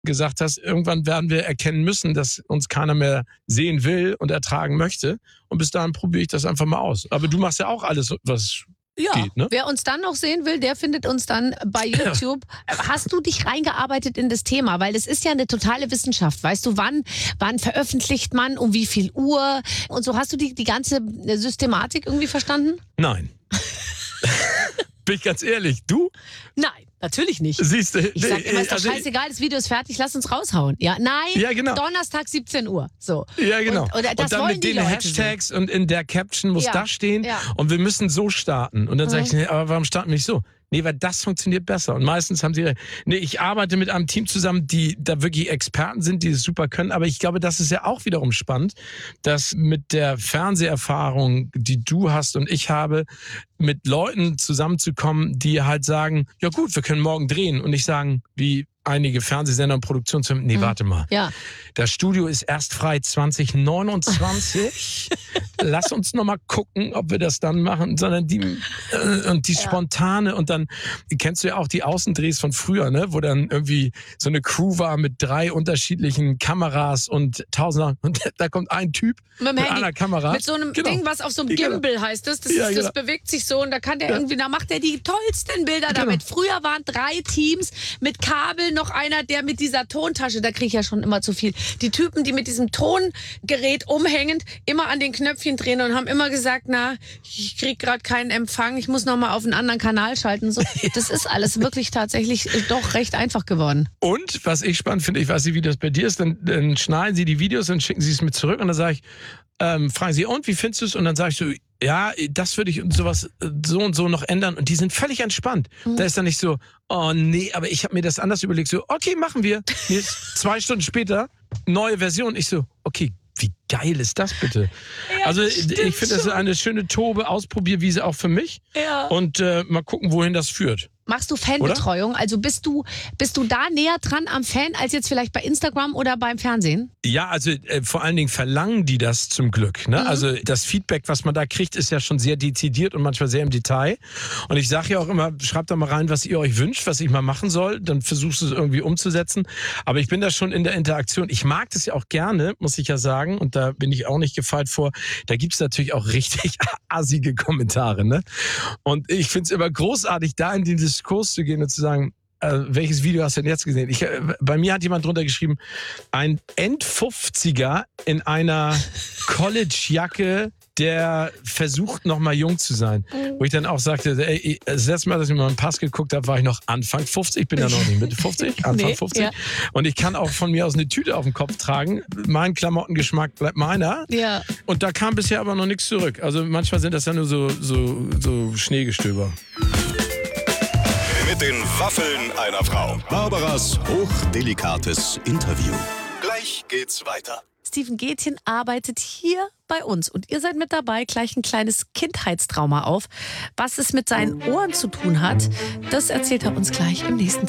gesagt hast, irgendwann werden wir erkennen müssen, dass uns keiner mehr sehen will und ertragen möchte. Und bis dahin probiere ich das einfach mal aus. Aber du machst ja auch alles, was geht, ne? Wer uns dann noch sehen will, der findet uns dann bei YouTube. Hast du dich reingearbeitet in das Thema? Weil das ist ja eine totale Wissenschaft. Weißt du, wann veröffentlicht man, um wie viel Uhr und so? Hast du die ganze Systematik irgendwie verstanden? Nein. Bin ich ganz ehrlich, du? Nein, natürlich nicht. Siehst du? Ich sag immer, ist doch scheißegal, das Video ist fertig, lass uns raushauen. Ja, nein, ja, genau. Donnerstag 17 Uhr. So. Ja, genau. Und das und dann wollen mit die den Leute Hashtags so. und in der Caption muss das stehen und wir müssen so starten. Und dann sage ich, nee, aber warum starten wir nicht so? Nee, weil das funktioniert besser. Und meistens haben sie, ich arbeite mit einem Team zusammen, die da wirklich Experten sind, die es super können. Aber ich glaube, das ist ja auch wiederum spannend, dass mit der Fernseherfahrung, die du hast und ich habe, mit Leuten zusammenzukommen, die halt sagen, ja gut, wir können morgen drehen und nicht sagen, wie einige Fernsehsender und Produktionsfirmen, nee, warte mal. Ja. Das Studio ist erst frei 2029. Lass uns noch mal gucken, ob wir das dann machen, sondern die spontane und dann kennst du ja auch die Außendrehs von früher, ne, wo dann irgendwie so eine Crew war mit 3 unterschiedlichen Kameras und Tausender und da kommt ein Typ mit einer Kamera. Mit so einem Ding, was auf so einem Gimbal heißt das. Das bewegt sich so und da kann der irgendwie, da macht er die tollsten Bilder damit. Früher waren 3 Teams mit Kabel, noch einer, der mit dieser Tontasche, da kriege ich ja schon immer zu viel. Die Typen, die mit diesem Tongerät umhängend immer an den Knöpfchen drehen und haben immer gesagt, na, ich kriege gerade keinen Empfang, ich muss noch mal auf einen anderen Kanal schalten. So, das ist alles wirklich tatsächlich doch recht einfach geworden. Und was ich spannend finde, ich weiß nicht, wie das bei dir ist, dann schneiden sie die Videos und schicken sie es mit zurück und dann sage ich, fragen sie, und wie findest du es? Und dann sage ich so, ja, das würde ich und sowas so und so noch ändern. Und die sind völlig entspannt. Da ist dann nicht so, oh nee, aber ich habe mir das anders überlegt. So, okay, machen wir. Jetzt 2 Stunden später, neue Version. Ich so, okay, wie geil ist das bitte? Ja, also ich finde, das ist eine schöne Tobe, Ausprobierwiese auch für mich. Ja. Und mal gucken, wohin das führt. Machst du Fanbetreuung? Oder? Also bist du da näher dran am Fan als jetzt vielleicht bei Instagram oder beim Fernsehen? Ja, also vor allen Dingen verlangen die das zum Glück. Ne? Also das Feedback, was man da kriegt, ist ja schon sehr dezidiert und manchmal sehr im Detail. Und ich sage ja auch immer, schreibt da mal rein, was ihr euch wünscht, was ich mal machen soll. Dann versuchst du es irgendwie umzusetzen. Aber ich bin da schon in der Interaktion. Ich mag das ja auch gerne, muss ich ja sagen. Und da bin ich auch nicht gefeit vor. Da gibt es natürlich auch richtig assige Kommentare. Ne? Und ich finde es immer großartig, da in den Diskurs zu gehen und zu sagen, welches Video hast du denn jetzt gesehen? Bei mir hat jemand drunter geschrieben, ein End-50er in einer College-Jacke, der versucht, noch mal jung zu sein. Wo ich dann auch sagte, ey, das letzte Mal, dass ich mal meinen Pass geguckt habe, war ich noch Anfang 50. Ich bin ja noch nicht Mitte 50, Anfang 50. Ja. Und ich kann auch von mir aus eine Tüte auf dem Kopf tragen. Mein Klamottengeschmack bleibt meiner. Ja. Und da kam bisher aber noch nichts zurück. Also manchmal sind das ja nur so Schneegestöber. Mit den Waffeln einer Frau. Barbaras hochdelikates Interview. Gleich geht's weiter. Steven Gätjen arbeitet hier bei uns und ihr seid mit dabei, gleich ein kleines Kindheitstrauma auf. Was es mit seinen Ohren zu tun hat, das erzählt er uns gleich im nächsten Teil.